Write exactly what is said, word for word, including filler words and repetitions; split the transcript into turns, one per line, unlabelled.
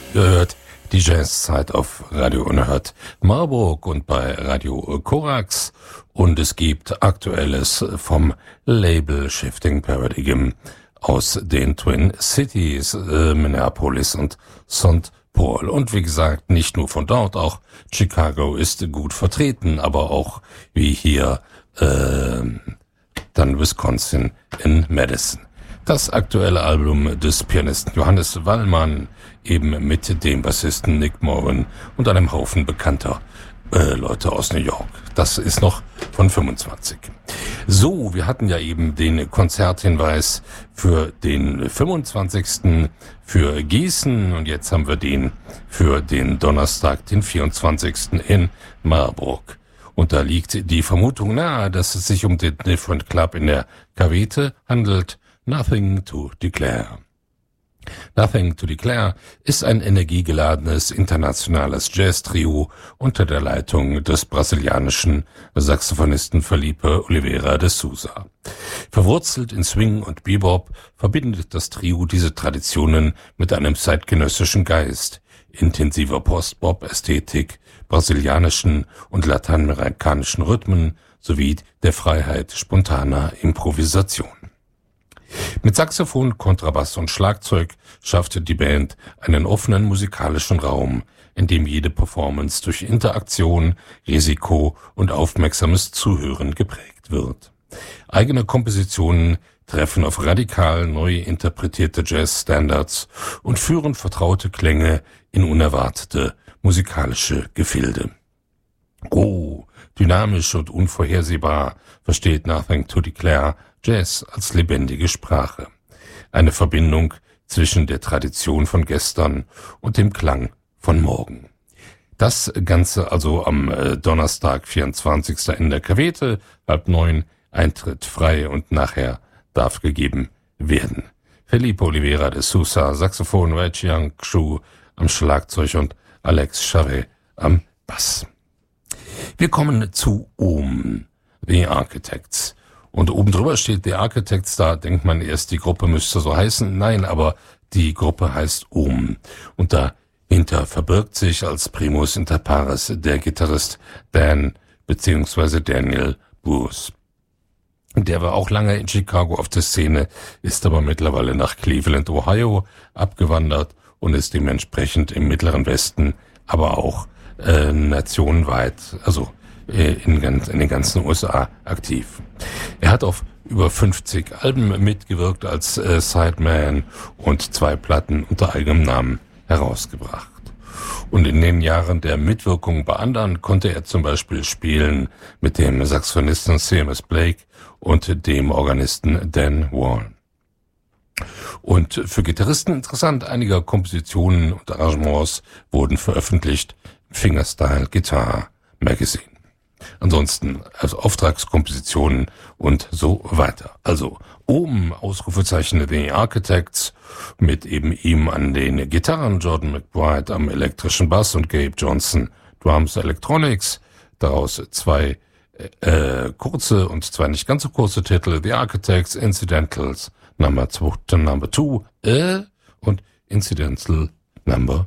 Ihr hört die Jazzzeit auf Radio Unerhört Marburg und bei Radio Korax. Und es gibt Aktuelles vom Label Shifting Paradigm aus den Twin Cities, äh, Minneapolis und Sankt Paul. Und wie gesagt, nicht nur von dort, auch Chicago ist gut vertreten, aber auch wie hier äh, dann Wisconsin in Madison. Das aktuelle Album des Pianisten Johannes Wallmann, eben mit dem Bassisten Nick Moran und einem Haufen bekannter äh, Leute aus New York. Das ist noch von fünfundzwanzig. So, wir hatten ja eben den Konzerthinweis für den fünfundzwanzigsten für Gießen und jetzt haben wir den für den Donnerstag, den vierundzwanzigsten in Marburg. Und da liegt die Vermutung nahe, dass es sich um den Different Club in der Cavete handelt. Nothing to Declare. Nothing to Declare ist ein energiegeladenes internationales Jazz-Trio unter der Leitung des brasilianischen Saxophonisten Felipe Oliveira de Souza. Verwurzelt in Swing und Bebop verbindet das Trio diese Traditionen mit einem zeitgenössischen Geist, intensiver Post-Bop-Ästhetik, brasilianischen und lateinamerikanischen Rhythmen sowie der Freiheit spontaner Improvisation. Mit Saxophon, Kontrabass und Schlagzeug schafft die Band einen offenen musikalischen Raum, in dem jede Performance durch Interaktion, Risiko und aufmerksames Zuhören geprägt wird. Eigene Kompositionen treffen auf radikal neu interpretierte Jazz-Standards und führen vertraute Klänge in unerwartete musikalische Gefilde. Oh, dynamisch und unvorhersehbar versteht Nothing to Declare Jazz als lebendige Sprache. Eine Verbindung zwischen der Tradition von gestern und dem Klang von morgen. Das Ganze also am äh, Donnerstag, vierundzwanzigsten in der Cavete, halb neun, Eintritt frei und nachher darf gegeben werden. Felipe Oliveira de Souza, Saxophon, Wei Chiang Xu am Schlagzeug und Alex Charret am Bass. Wir kommen zu Ohm, The Architects. Und oben drüber steht The Architects, da denkt man erst, die Gruppe müsste so heißen. Nein, aber die Gruppe heißt Ohm. Und dahinter verbirgt sich als Primus inter pares der Gitarrist Dan bzw. Daniel Bruce. Der war auch lange in Chicago auf der Szene, ist aber mittlerweile nach Cleveland, Ohio abgewandert und ist dementsprechend im Mittleren Westen, aber auch äh, nationenweit, also In, ganz, in den ganzen U S A aktiv. Er hat auf über fünfzig Alben mitgewirkt als äh, Sideman und zwei Platten unter eigenem Namen herausgebracht. Und in den Jahren der Mitwirkung bei anderen konnte er zum Beispiel spielen mit dem Saxophonisten C M S Blake und dem Organisten Dan Warren. Und für Gitarristen interessant, einige Kompositionen und Arrangements wurden veröffentlicht im Fingerstyle Guitar Magazine. Ansonsten also Auftragskompositionen und so weiter. Also oben Ausrufezeichen The Architects mit eben ihm an den Gitarren, Jordan McBride am elektrischen Bass und Gabe Johnson Drums Electronics. Daraus zwei äh, kurze und zwei nicht ganz so kurze Titel. The Architects, Incidentals Number two, Number two äh, und Incidental Number